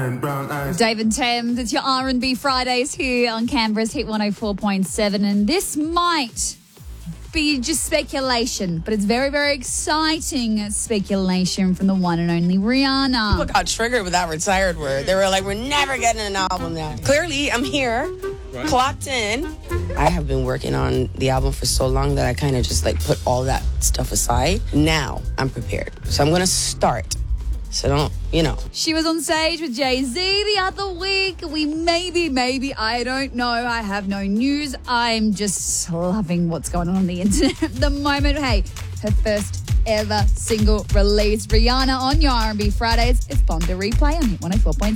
Dave and Thames, it's your R&B Fridays here on Canberra's Hit 104.7, and this might be just speculation, but it's very, very exciting speculation from the one and only Rihanna. People got triggered with that retired word. They were like, we're never getting an album now. Clearly, I'm here, clocked in. I have been working on the album for so long that I kind of just like put all that stuff aside. Now I'm prepared. So I'm going to start. So don't, She was on stage with Jay-Z the other week. We maybe, I don't know. I have no news. I'm just loving what's going on the internet at the moment. Hey, her first ever single release. Rihanna on your R&B Fridays. It's Bond to Replay on Hit 104.7.